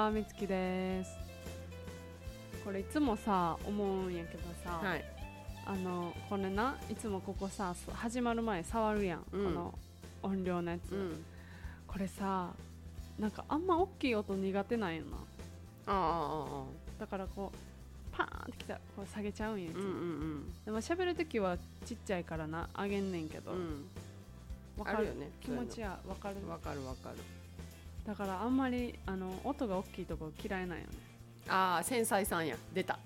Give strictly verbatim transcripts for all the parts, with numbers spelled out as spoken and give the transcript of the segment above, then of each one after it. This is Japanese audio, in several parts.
は、みつきです。これいつもさ思うんやけどさ、はい、あのこれないつもここさ始まる前触るやん、うん、この音量のやつ、うん、これさなんかあんま大きい音苦手なんよな。あああだからこうパーンってきたらこう下げちゃうんやいつも、うんうんうん、でも喋るときはちっちゃいからな上げんねんけど、うん、わかるよね、気持ちはわかるわかるわかる。 だからあんまりあの音が大きいとこ嫌いなんよね。 ああ繊細さんや出た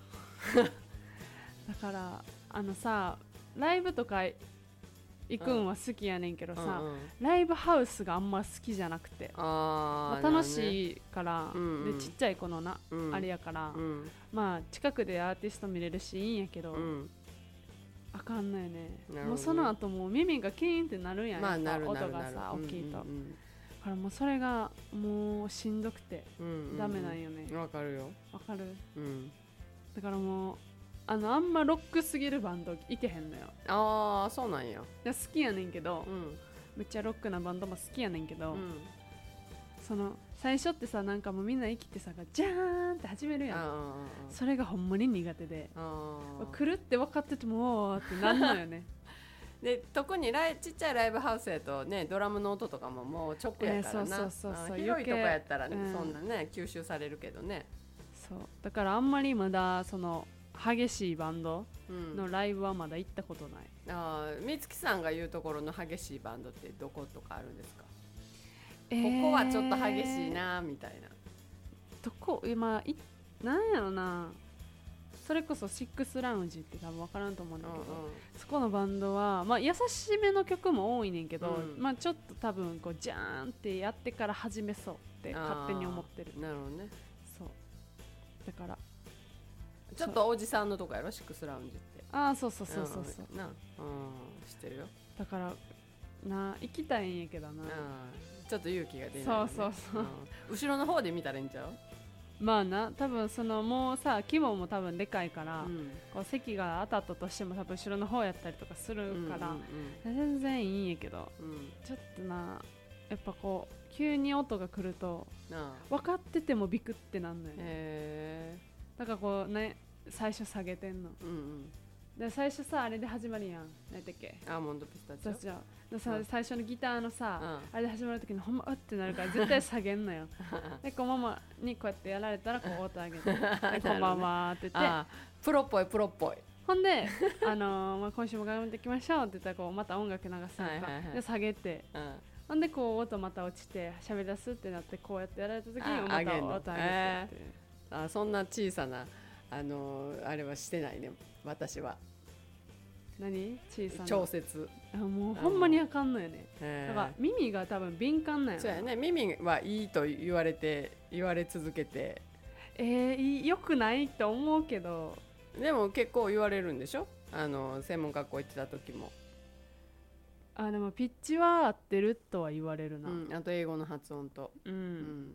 だからあのさライブとか行くんは好きやねんけどさ、うんうん、ライブハウスがあんま好きじゃなくて、あ、まあ、楽しいから、ね、でちっちゃい子のな、うん、あれやから、うん、まあ近くでアーティスト見れるしいいんやけど、うん、あかんのよね。もうその後もう耳がキーンってなるんやん、まあ、なる音がさ大きいと、うんうんうん、だからもうそれがもうしんどくて、うんうんうん、ダメなんよね。 わかるよわかる、うん、だからもうあのあんまロックすぎるバンドいけへんのよ。 ああそうなんや。 好きやねんけど、うん、めっちゃロックなバンドも好きやねんけど、うん、その最初ってさなんかもうみんな生きてさジャーンって始めるやん。それがほんまに苦手で、来るって分かっててもおーってなんのよねで特にライちっちゃいライブハウスやとねドラムの音とかももう直やからな、えー、そうそうそうそう、広いとこやったら、ね、うん、そんなね吸収されるけどね。 そうだからあんまりまだその激しいバンドのライブはまだ行ったことない、 うん、あ美月さんが言うところの激しいバンドってどことかあるんですか？えー、ここはちょっと激しいなみたいなどこ今いなんやろな。それこそシックスラウンジって多分分からんと思うんだけど、うんうん、そこのバンドは、まあ、優しめの曲も多いねんけど、うんまあ、ちょっと多分こうジャーンってやってから始めそうって勝手に思ってる。 なるほどね。 そうだからちょっとおじさんのとこやろシックスラウンジって。 ああそうそうそうそうそう、 うん、な、うん、知ってるよ。 だからな行きたいんやけどな、うん、 ちょっと勇気が出ない、ね、 そうそうそう、うん、 後ろの方で見たらいいんちゃう？ まあな多分そのもうさ規模も多分でかいから、うん、こう席が当たったとしても多分後ろの方やったりとかするから、うんうんうん、全然いいんやけど、うん、ちょっとなやっぱこう急に音が来ると分かっててもビクってなんのよね。へー、だからこうね最初下げてんの、うんうん、で最初さあれで始まるやん。何だっけ？ アーモンドピスタチオ。 そうでさ、うん、最初のギターのさ、うん、あれで始まる時にほんまうってなるから絶対下げんのよでこうママにこうやってやられたらこう音上げてでこんばんはって言ってあプロっぽいプロっぽい。 ほんで、あのーまあ、今週も頑張っていきましょうって言ったらこうまた音楽流すのか、はいはいはい、で下げて、うん、ほんでこう音また落ちて喋り出すってなってこうやってやられた時にまた音上げてって、えー、あそんな小さなあのー、あれはしてないね私は。 何小さな調節。 あもうほんまにあかんのよね。だから耳が多分敏感なんや。 そうやね、耳はいいと言われて言われ続けてえー、よくないと思うけどでも結構言われるんでしょ、あの専門学校行ってた時も。 あでもピッチは合ってるとは言われるな、 うん、あと英語の発音と、うんうん、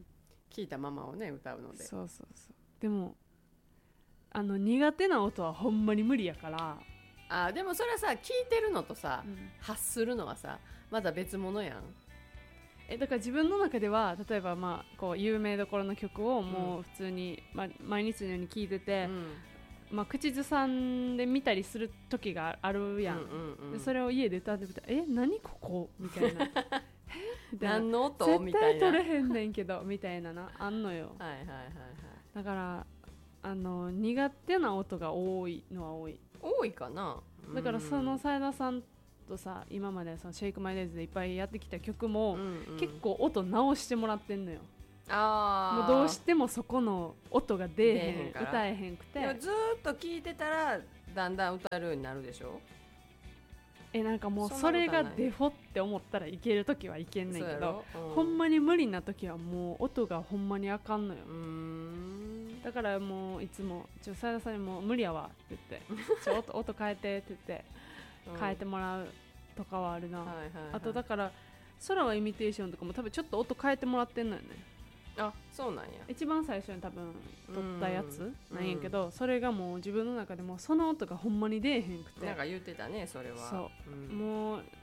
聞いたままをね歌うので。 そうそうそう。でもあの苦手な音はほんまに無理やから。 あでもそれはさ聞いてるのとさ、うん、発するのはさまだ別物やん。 えだから自分の中では例えば、まあ、こう有名どころの曲をもう普通に、うんまあ、毎日のように聴いてて、うんまあ、口ずさんで見たりする時があるやん、うんうんうん、でそれを家で歌ってみたらえ何ここみたいなえ何の音絶対取れへんねんけどみたいななあんのよ。 はいはいはいはい。 だからあの苦手な音が多いのは多い多いかな。 だからその斉田さんとさ今までそのシェイクマイデイズでいっぱいやってきた曲も、うんうん、結構音直してもらってんのよ。あもうどうしてもそこの音が出えへん歌えへんくて。 でもずっと聴いてたらだんだん歌えるようになるでしょ。 えなんかもうそれがデフォって思ったらいけるときはいけんねんけど、うん、ほんまに無理なときはもう音がほんまにあかんのよ。うーんだからもういつもちょ斉田さんにも無理やわって言ってちょ音, 音変えてって言って変えてもらうとかはあるな、うんはいはいはい、あとだから空はイミテーションとかも多分ちょっと音変えてもらってんのよね。 あそうなんや。 一番最初に多分撮ったやつなんやけど、うん、それがもう自分の中でもその音がほんまに出えへんくて。 なんか言ってたねそれは。 そう、うん、もう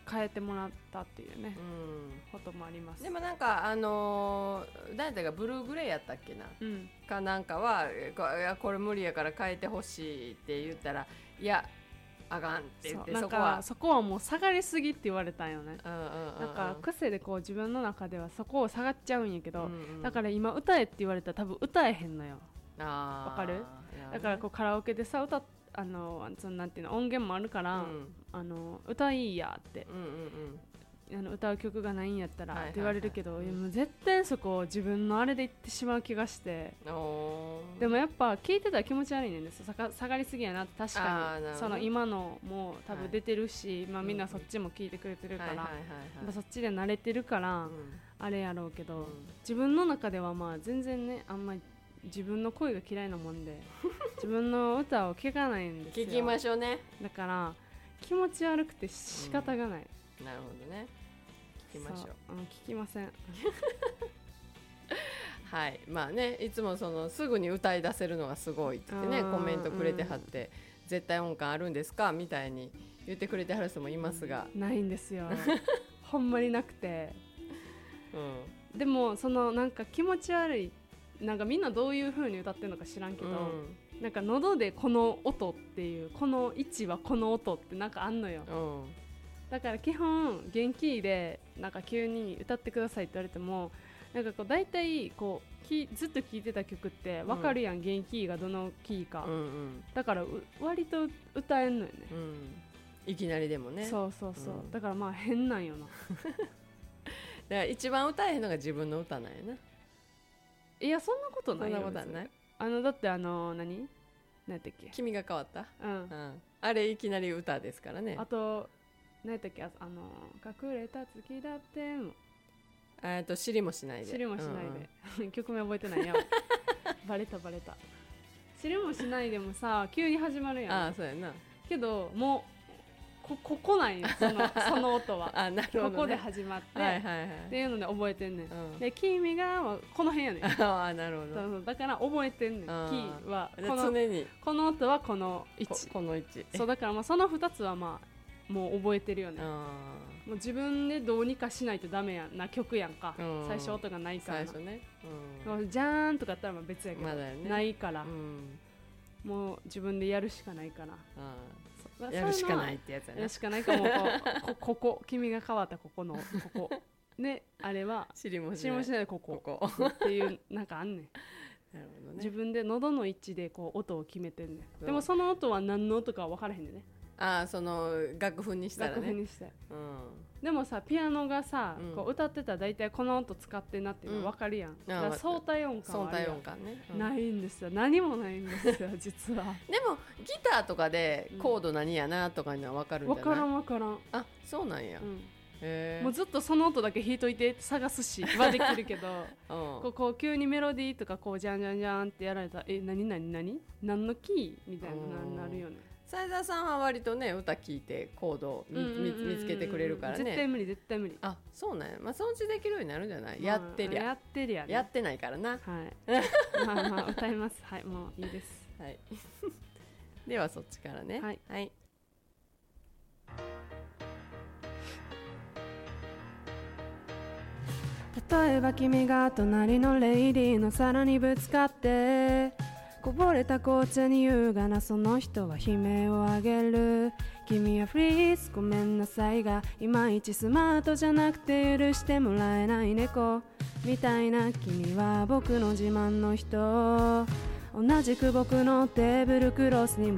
変えてもらったっていうね、うん、こともあります。 でもなんかあのー、誰だかブルーグレイやったっけな、うん、かなんかはいやこれ無理やから変えてほしいって言ったらいやあかんって言って、 そ, そこはそこはもう下がりすぎって言われたんよね、うんうんうんうん、だから癖でこう自分の中ではそこを下がっちゃうんやけど、うんうん、だから今歌えって言われたら多分歌えへんのよ。わかる？だからこうカラオケでさ歌っあのそのなんていうの音源もあるから、うん、あの歌いいやって、うんうんうん、あの歌う曲がないんやったらって言われるけど、はいはいはい、もう絶対そこを自分のあれで言ってしまう気がして、でもやっぱ聞いてたら気持ち悪いねんです。下がりすぎやなって確かにその今のも多分出てるし、はい、まあ、みんなそっちも聞いてくれてるから、うんうん、そっちで慣れてるから、うん、あれやろうけど、うん、自分の中ではまあ全然ねあんまり自分の声が嫌いなもんで自分の歌を聴かないんですよ。 聞きましょうね。 だから気持ち悪くて仕方がない、 うん、なるほどね。聞きましょう。 あの聞きませんはいまあねいつもそのすぐに歌い出せるのがすごいって言ってねコメントくれてはって、うん、絶対音感あるんですかみたいに言ってくれてはる人もいますが、 ないんですよほんまになくて、うん、でもそのなんか気持ち悪いなんかみんなどういう風に歌ってるのか知らんけど、うん、なんか喉でこの音っていうこの位置はこの音ってなんかあんのよ、うん、だから基本元気でなんか急に歌ってくださいって言われてもなんかこう大体こうきずっと聴いてた曲って分かるやん、うん、元気がどのキーか、うんうん、だから割と歌えんのよね、 うん、いきなりでもね。 そうそうそう、うん、だからまあ変なんよなだから一番歌えへんのが自分の歌なんやな。 いやそんなことないよ。 そんなことはない。 あのだってあの何何やったっけ君が変わった、 うんうん、 あれいきなり歌ですからね。 あと何やったっけあの隠れた月だってもえっと知りもしないで知りもしないで、うんうん、曲名覚えてないやバレたバレた。知りもしないでもさ急に始まるやん。 ああそうやな。 けどもうこ, ここなんよ そ, のその音はあなるほど、ね、 ここで始まって、はいはいはい、っていうので覚えてんねん、うん、で君がこの辺やねんあなるほど。そうそうだから覚えてんねん。キーはこの常にこの音はこの位置こ, この位置そうだからまあそのふたつはまあもう覚えてるよね。もう自分でどうにかしないとダメやんな曲やんか、うん、最初音がないからな最初ね、 うん、じゃーんとかやったらまあ別やけど、 まだね、 ないから、うん、もう自分でやるしかないから、 うん、やるしかないってやつやな。 やるしかないかもこ, ここ君が変わったここのここであれは知りもしない知りもしないでここここっていうなんかあんねんなるほど、ね、自分で喉の位置でこう音を決めてんねん。でもその音は何の音か分からへんでね。 ああその楽譜にしたらね。 楽譜にして、うん、でもさピアノがさ、うん、こう歌ってたら大体この音使ってんなっていうの分かるやん、うん、だから相対音感はあるやん。 相対音感ね、うん、 ないんですよ。何もないんですよ実は。 でもギターとかでコード何やなとかいうのは分かるんじゃない？ 分からん分からん。 あそうなんや、うん、へもうずっとその音だけ弾いといて探すしはできるけど、うん、こうこう急にメロディーとかこうジャンジャンジャンってやられたらえ何何何何のキーみたいなになるよね。 斉田さんは割とね歌聞いてコードを 見,、うんうんうんうん、見つけてくれるからね。 絶対無理絶対無理。 あそうなんや、まあ、そのうちできるようになるんじゃない、まあ、やってりゃやってりゃ、ね、 やってないからな。はいまあまあ歌いますはいもういいです、 はい、ではそっちからね。 はい、はい、例えば君が隣のレイディーの皿にぶつかってこぼれた紅茶に優雅なその人は悲鳴を上げる。君はフリーズごめんなさいがいまいちスマートじゃなくて許してもらえない猫みたいな君は僕の自慢の人。同じく僕のテーブルクロスにも